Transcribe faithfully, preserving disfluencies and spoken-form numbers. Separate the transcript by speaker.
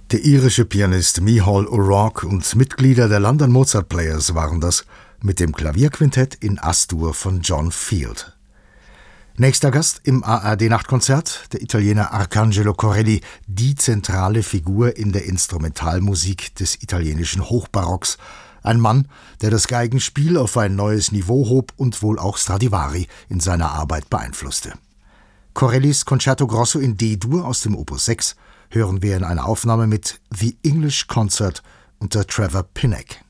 Speaker 1: Der irische Pianist Micheál O'Rourke und Mitglieder der London Mozart Players waren das mit dem Klavierquintett in As-Dur von John Field. Nächster Gast im A R D-Nachtkonzert, der Italiener Arcangelo Corelli, die zentrale Figur in der Instrumentalmusik des italienischen Hochbarocks. Ein Mann, der das Geigenspiel auf ein neues Niveau hob und wohl auch Stradivari in seiner Arbeit beeinflusste. Corellis Concerto Grosso in D-Dur aus dem Opus sechs hören wir in einer Aufnahme mit The English Concert unter Trevor Pinnock.